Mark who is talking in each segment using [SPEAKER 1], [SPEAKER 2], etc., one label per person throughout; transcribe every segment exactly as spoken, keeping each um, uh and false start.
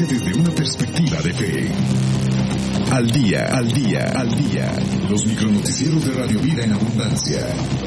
[SPEAKER 1] informarte desde una perspectiva de fe. Al día, al día, al día. Los micronoticieros de Radio Vida en Abundancia.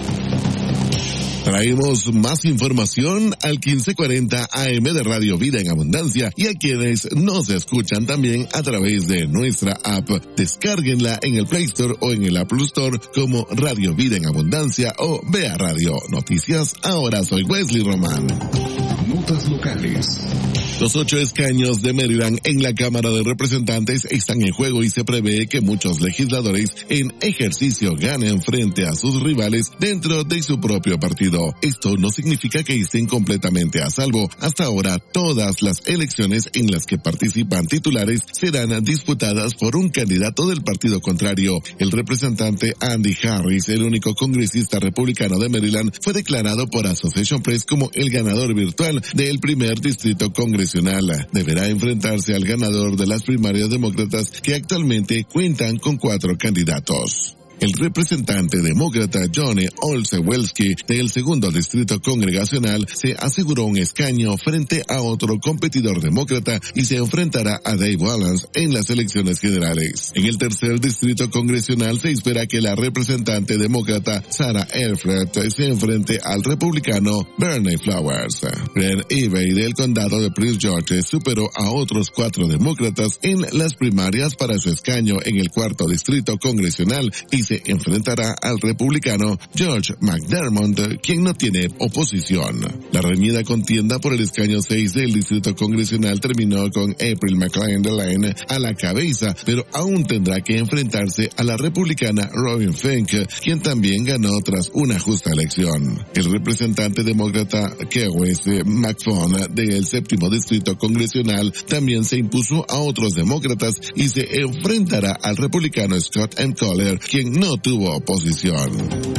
[SPEAKER 2] Traemos más información al quince cuarenta A M de Radio Vida en Abundancia y a quienes nos escuchan también a través de nuestra app. Descárguenla en el Play Store o en el Apple Store como Radio Vida en Abundancia o Vea Radio Noticias. Ahora soy Wesley Román.
[SPEAKER 1] Notas locales.
[SPEAKER 2] Los ocho escaños de Maryland en la Cámara de Representantes están en juego y se prevé que muchos legisladores en ejercicio ganen frente a sus rivales dentro de su propio partido. Esto no significa que estén completamente a salvo. Hasta ahora, todas las elecciones en las que participan titulares serán disputadas por un candidato del partido contrario. El representante Andy Harris, el único congresista republicano de Maryland, fue declarado por Association Press como el ganador virtual del primer distrito congresional. Deberá enfrentarse al ganador de las primarias demócratas que actualmente cuentan con cuatro candidatos. El representante demócrata Johnny Olszewski del segundo distrito congregacional se aseguró un escaño frente a otro competidor demócrata y se enfrentará a Dave Wallace en las elecciones generales. En el tercer distrito congresional se espera que la representante demócrata Sarah Elfred se enfrente al republicano Bernie Flowers. Greg Ebey del condado de Prince George superó a otros cuatro demócratas en las primarias para su escaño en el cuarto distrito congresional y se enfrentará al republicano George McDermott, quien no tiene oposición. La reñida contienda por el escaño seis del distrito congresional terminó con April McClain Delane a la cabeza, pero aún tendrá que enfrentarse a la republicana Robin Fink, quien también ganó tras una justa elección. El representante demócrata Kewes McPhone del séptimo distrito congresional también se impuso a otros demócratas y se enfrentará al republicano Scott M. Kohler, quien no tuvo oposición.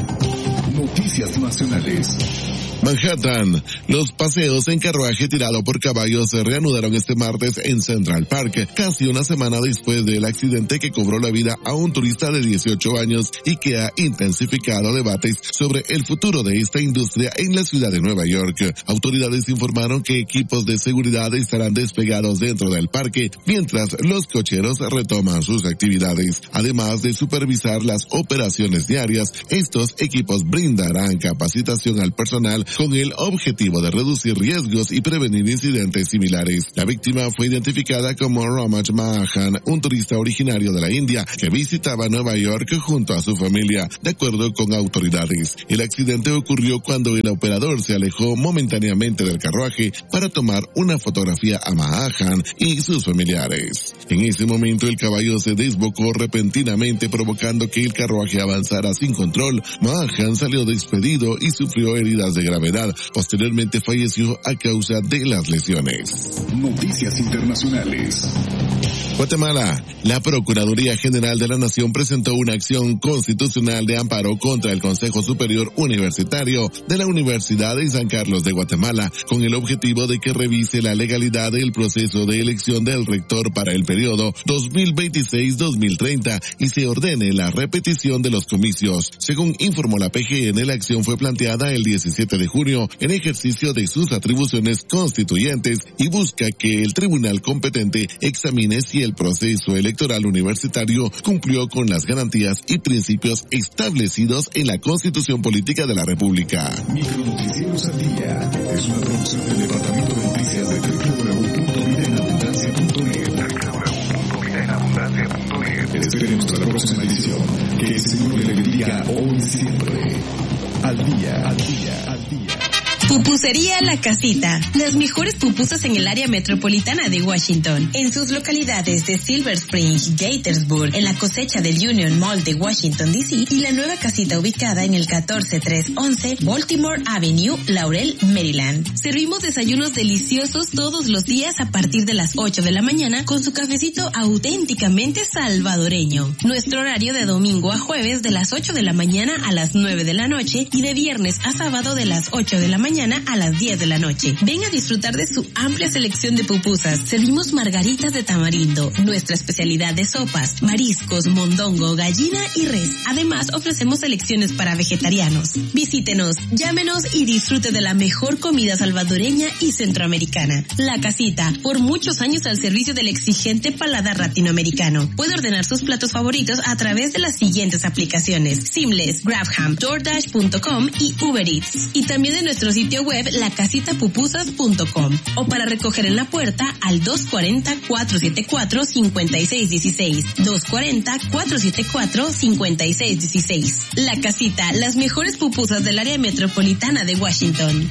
[SPEAKER 1] Noticias nacionales.
[SPEAKER 2] Manhattan. Los paseos en carruaje tirado por caballos se reanudaron este martes en Central Park, casi una semana después del accidente que cobró la vida a un turista de dieciocho años y que ha intensificado debates sobre el futuro de esta industria en la ciudad de Nueva York. Autoridades informaron que equipos de seguridad estarán desplegados dentro del parque mientras los cocheros retoman sus actividades. Además de supervisar las operaciones diarias, estos equipos brindarán capacitación al personal con el objetivo de reducir riesgos y prevenir incidentes similares. La víctima fue identificada como Ramaj Mahan, un turista originario de la India que visitaba Nueva York junto a su familia, de acuerdo con autoridades. El accidente ocurrió cuando el operador se alejó momentáneamente del carruaje para tomar una fotografía a Mahan y sus familiares. En ese momento el caballo se desbocó repentinamente, provocando que el carruaje avanzara sin control. Mahan salió despedido y sufrió heridas de gravedad. Posteriormente falleció a causa de las lesiones.
[SPEAKER 1] Noticias internacionales.
[SPEAKER 2] Guatemala. La Procuraduría General de la Nación presentó una acción constitucional de amparo contra el Consejo Superior Universitario de la Universidad de San Carlos de Guatemala, con el objetivo de que revise la legalidad del proceso de elección del rector para el periodo dos mil veintiséis a dos mil treinta y se ordene la repetición de los comicios. Según informó la P G N, la acción fue planteada el diecisiete de junio en ejercicio de sus atribuciones constituyentes y busca que el tribunal competente examine si el proceso electoral universitario cumplió con las garantías y principios establecidos en la Constitución Política de la República.
[SPEAKER 1] Micronoticieros al día es una producción del Departamento de Noticias de doble u doble u doble u punto vida en abundancia punto net. doble u doble u doble u punto vida en abundancia punto net. Esperen nuestra próxima edición. Que el Señor le bendiga hoy y siempre. Al día, al día, al día.
[SPEAKER 3] Pupusería La Casita. Las mejores pupusas en el área metropolitana de Washington. En sus localidades de Silver Spring, Gaithersburg, en la cosecha del Union Mall de Washington, D C y la nueva casita ubicada en el catorce trescientos once Baltimore Avenue, Laurel, Maryland. Servimos desayunos deliciosos todos los días a partir de las ocho de la mañana con su cafecito auténticamente salvadoreño. Nuestro horario de domingo a jueves de las ocho de la mañana a las nueve de la noche y de viernes a sábado de las ocho de la mañana a a las diez de la noche. Ven a disfrutar de su amplia selección de pupusas. Servimos margaritas de tamarindo, nuestra especialidad de sopas, mariscos, mondongo, gallina y res. Además, ofrecemos selecciones para vegetarianos. Visítenos, llámenos y disfrute de la mejor comida salvadoreña y centroamericana. La Casita, por muchos años al servicio del exigente paladar latinoamericano. Puede ordenar sus platos favoritos a través de las siguientes aplicaciones: Seamless, Grabham, DoorDash punto com y Uber Eats. Y también en nuestro sitio web la casita pupusas punto com. O para recoger en la puerta al dos cuatro cero, cuatro siete cuatro, cinco seis uno seis. dos cuatro cero, cuatro siete cuatro, cinco seis uno seis. La Casita, las mejores pupusas del área metropolitana de Washington.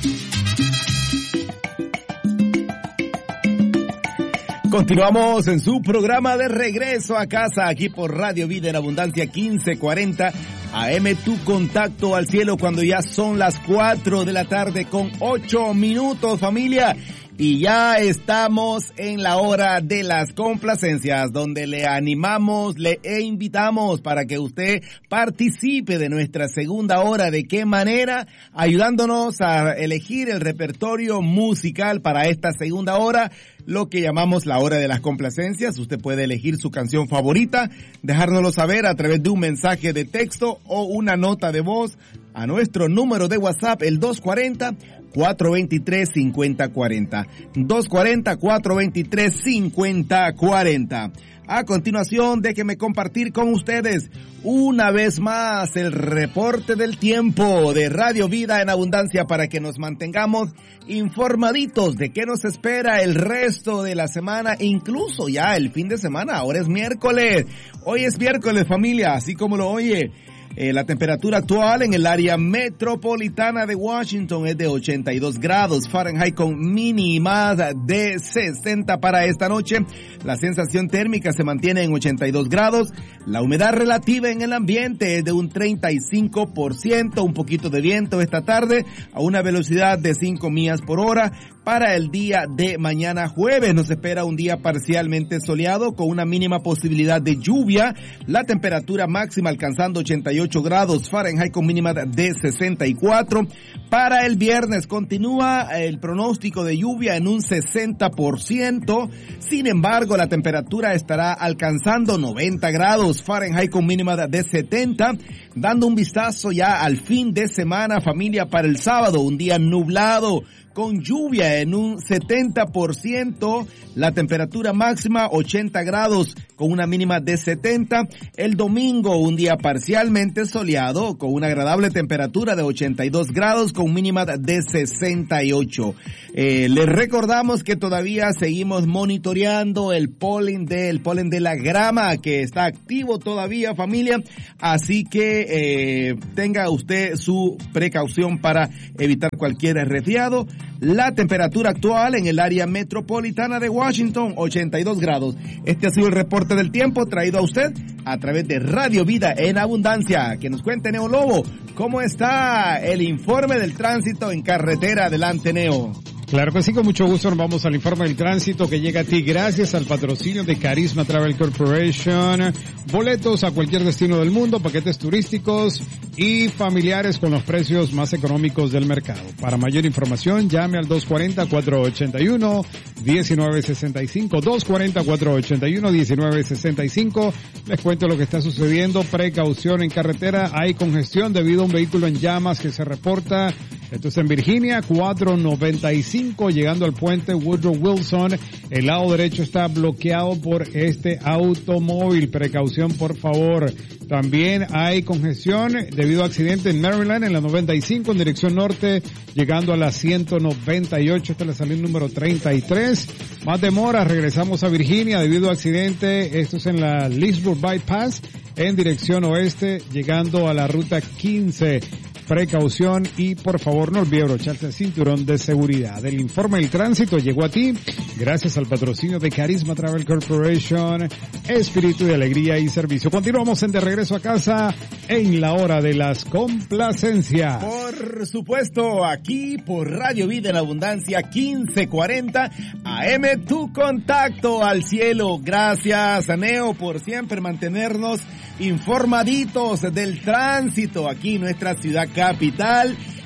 [SPEAKER 4] Continuamos en su programa de regreso a casa, aquí por Radio Vida en Abundancia quince cuarenta A M, tu contacto al cielo, cuando ya son las cuatro de la tarde con ocho minutos, familia. Y ya estamos en la hora de las complacencias, donde le animamos, le invitamos para que usted participe de nuestra segunda hora. ¿De qué manera? Ayudándonos a elegir el repertorio musical para esta segunda hora, lo que llamamos la hora de las complacencias. Usted puede elegir su canción favorita, dejárnoslo saber a través de un mensaje de texto o una nota de voz a nuestro número de WhatsApp, el dos cuatro cero, cuatro dos tres, cinco cero cuatro cero. dos cuatro cero, cuatro dos tres, cinco cero cuatro cero. A continuación, déjenme compartir con ustedes una vez más el reporte del tiempo de Radio Vida en Abundancia, para que nos mantengamos informaditos de qué nos espera el resto de la semana, incluso ya el fin de semana. Ahora es miércoles. Hoy es miércoles, familia, así como lo oye. Eh, la temperatura actual en el área metropolitana de Washington es de ochenta y dos grados Fahrenheit, con mínimas de sesenta para esta noche. La sensación térmica se mantiene en ochenta y dos grados. La humedad relativa en el ambiente es de un treinta y cinco por ciento. Un poquito de viento esta tarde a una velocidad de cinco millas por hora. Para el día de mañana jueves nos espera un día parcialmente soleado con una mínima posibilidad de lluvia. La temperatura máxima alcanzando ochenta y ocho grados Fahrenheit con mínima de sesenta y cuatro. Para el viernes continúa el pronóstico de lluvia en un sesenta por ciento. Sin embargo, la temperatura estará alcanzando noventa grados Fahrenheit con mínima de setenta. Dando un vistazo ya al fin de semana, familia, para el sábado, un día nublado con lluvia en un setenta por ciento, la temperatura máxima ochenta grados con una mínima de setenta. El domingo, un día parcialmente soleado con una agradable temperatura de ochenta y dos grados con mínima de sesenta y ocho. Eh, les recordamos que todavía seguimos monitoreando el polen de, el polen de la grama, que está activo todavía, familia, así que eh, tenga usted su precaución para evitar cualquier resfriado. La temperatura actual en el área metropolitana de Washington, ochenta y dos grados. Este ha sido el reporte del tiempo traído a usted a través de Radio Vida en Abundancia. Que nos cuente Neo Lobo, ¿cómo está el informe del tránsito en carretera? Adelante, Neo.
[SPEAKER 5] Claro que sí, con mucho gusto nos vamos al informe del tránsito, que llega a ti gracias al patrocinio de Carisma Travel Corporation. Boletos a cualquier destino del mundo, paquetes turísticos y familiares con los precios más económicos del mercado. Para mayor información, llame al dos cuatro cero, cuatro ocho uno, uno nueve seis cinco, dos cuatro cero, cuatro ocho uno, uno nueve seis cinco. Les cuento lo que está sucediendo. Precaución en carretera, hay congestión debido a un vehículo en llamas que se reporta. Esto es en Virginia, cuatro noventa y cinco, llegando al puente Woodrow Wilson. El lado derecho está bloqueado por este automóvil. Precaución, por favor. También hay congestión debido a accidente en Maryland, en la noventa y cinco, en dirección norte, llegando a la ciento noventa y ocho, esta es la salida número treinta y tres. Más demora, regresamos a Virginia debido a accidente. Esto es en la Leesburg Bypass, en dirección oeste, llegando a la ruta quince. Precaución y por favor no olvide abrocharse el cinturón de seguridad. El informe del tránsito llegó a ti gracias al patrocinio de Carisma Travel Corporation, espíritu de alegría y servicio. Continuamos en De Regreso a Casa en la hora de las complacencias.
[SPEAKER 4] Por supuesto, aquí por Radio Vida en Abundancia quince cuarenta A M, tu contacto al cielo. Gracias a Neo por siempre mantenernos informaditos del tránsito aquí en nuestra ciudad capital.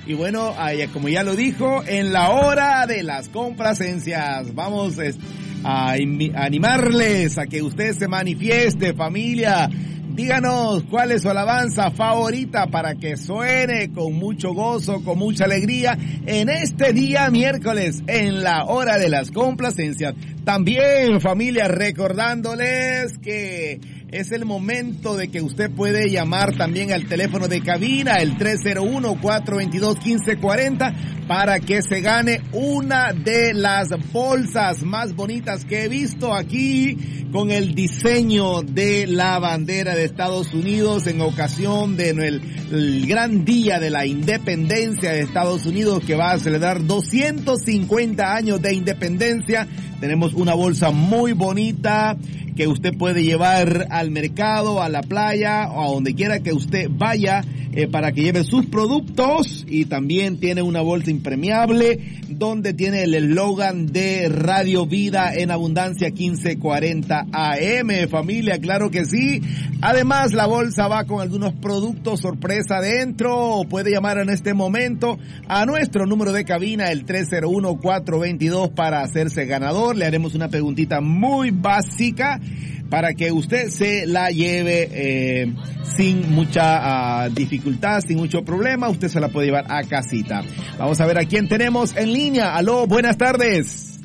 [SPEAKER 4] Y bueno, como ya lo dijo, en la hora de las complacencias, vamos a animarles a que usted se manifieste, familia. Díganos cuál es su alabanza favorita para que suene con mucho gozo, con mucha alegría en este día miércoles, en la hora de las complacencias. También, familia, recordándoles que es el momento de que usted puede llamar también al teléfono de cabina, el tres cero uno, cuatro dos dos, uno cinco cuatro cero, para que se gane una de las bolsas más bonitas que he visto aquí, con el diseño de la bandera de Estados Unidos en ocasión de el, el gran día de la independencia de Estados Unidos, que va a celebrar doscientos cincuenta años de independencia. Tenemos una bolsa muy bonita que usted puede llevar al mercado, a la playa o a donde quiera que usted vaya, eh, para que lleve sus productos. Y también tiene una bolsa impermeable donde tiene el eslogan de Radio Vida en Abundancia quince cuarenta A M, familia, claro que sí. Además, la bolsa va con algunos productos sorpresa dentro. Puede llamar en este momento a nuestro número de cabina, el tres cero uno, cuatro dos dos, para hacerse ganador. Le haremos una preguntita muy básica para que usted se la lleve eh, sin mucha uh, dificultad, sin mucho problema. Usted se la puede llevar a casita. Vamos a ver a quién tenemos en línea. Aló, buenas tardes.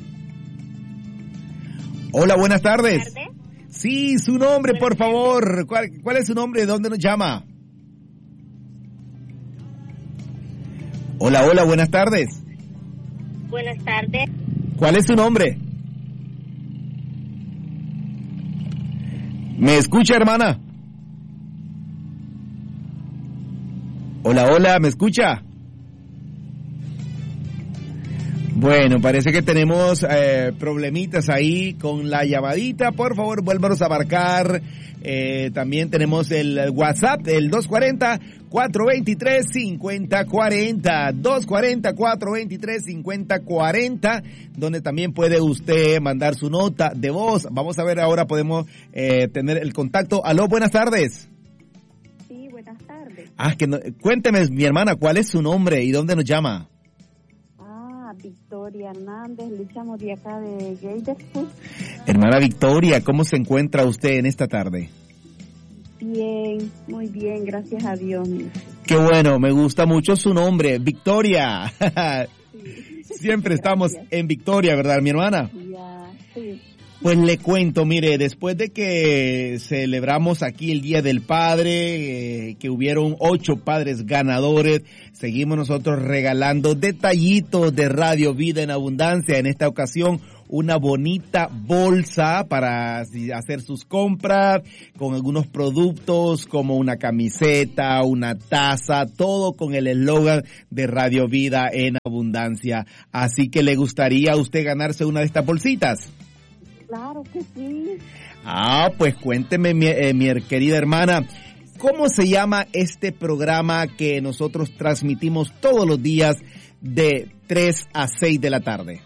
[SPEAKER 4] Hola, buenas tardes.
[SPEAKER 6] Buenas tardes.
[SPEAKER 4] Sí, su nombre, por favor. ¿Cuál, cuál es su nombre? ¿De dónde nos llama? Hola, hola, buenas tardes.
[SPEAKER 6] Buenas tardes.
[SPEAKER 4] ¿Cuál es su nombre? ¿Me escucha, hermana? Hola, hola, ¿me escucha? Bueno, parece que tenemos eh, problemitas ahí con la llamadita. Por favor, vuélvanos a marcar. Eh, también tenemos el WhatsApp, el dos cuatro cero, cuatro dos tres, cinco cero cuatro cero, dos cuatro cero, cuatro dos tres, cinco cero cuatro cero, donde también puede usted mandar su nota de voz. Vamos a ver ahora, podemos eh, tener el contacto. Aló, buenas tardes.
[SPEAKER 6] Sí, buenas tardes.
[SPEAKER 4] Ah, que no, cuénteme, mi hermana, ¿cuál es su nombre y dónde nos llama?
[SPEAKER 6] Victoria Hernández, le llamo de acá de Gatesburg.
[SPEAKER 4] Hermana Victoria, ¿cómo se encuentra usted en esta tarde?
[SPEAKER 6] Bien, muy bien, gracias a Dios.
[SPEAKER 4] Qué bueno, me gusta mucho su nombre, Victoria. Sí. Siempre
[SPEAKER 6] Gracias.
[SPEAKER 4] Estamos en Victoria, ¿verdad, mi hermana?
[SPEAKER 6] Ya, sí.
[SPEAKER 4] Pues le cuento, mire, después de que celebramos aquí el Día del Padre, eh, que hubieron ocho padres ganadores, seguimos nosotros regalando detallitos de Radio Vida en Abundancia. En esta ocasión, una bonita bolsa para hacer sus compras, con algunos productos como una camiseta, una taza, todo con el eslogan de Radio Vida en Abundancia. Así que, ¿le gustaría a usted ganarse una de estas bolsitas?
[SPEAKER 6] Claro que sí.
[SPEAKER 4] Ah, pues cuénteme, mi, eh, mi querida hermana, ¿cómo se llama este programa que nosotros transmitimos todos los días de tres a seis de la tarde?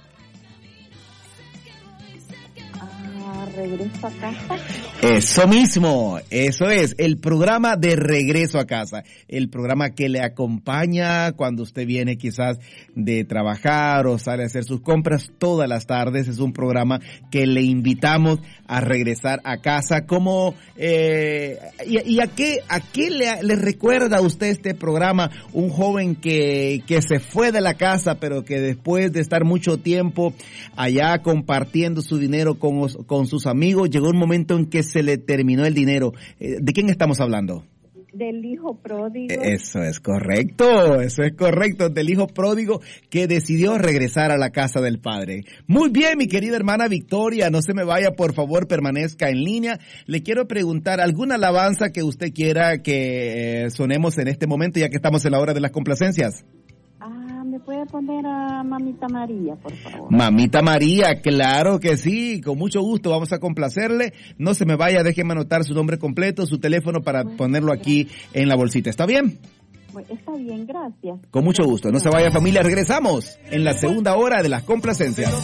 [SPEAKER 6] Ah, regreso a casa.
[SPEAKER 4] Eso mismo, eso es, el programa de Regreso a Casa, el programa que le acompaña cuando usted viene quizás de trabajar o sale a hacer sus compras todas las tardes. Es un programa que le invitamos a regresar a casa. Como eh, y, y a qué a qué le, le recuerda a usted este programa? Un joven que que se fue de la casa, pero que después de estar mucho tiempo allá compartiendo su dinero con, con sus amigos, llegó un momento en que se le terminó el dinero. ¿De quién estamos hablando?
[SPEAKER 6] Del hijo pródigo.
[SPEAKER 4] Eso es correcto, eso es correcto, del hijo pródigo que decidió regresar a la casa del padre. Muy bien, mi querida hermana Victoria, no se me vaya, por favor, permanezca en línea. Le quiero preguntar, ¿alguna alabanza que usted quiera que eh, sonemos en este momento, ya que estamos en la hora de las complacencias?
[SPEAKER 6] Ah, ¿me puede poner a Mamita María, por favor?
[SPEAKER 4] Mamita María, claro que sí, con mucho gusto, vamos a complacerle. No se me vaya, déjeme anotar su nombre completo, su teléfono para bueno, ponerlo aquí en la bolsita, ¿está bien?
[SPEAKER 6] Bueno, está bien, gracias.
[SPEAKER 4] Con mucho gusto, no se vaya, familia, regresamos en la segunda hora de las complacencias.